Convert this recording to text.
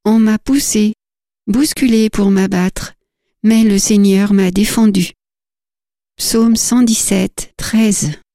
On m'a poussé, bousculé pour m'abattre, mais le Seigneur m'a défendu. Psaume 117, 13.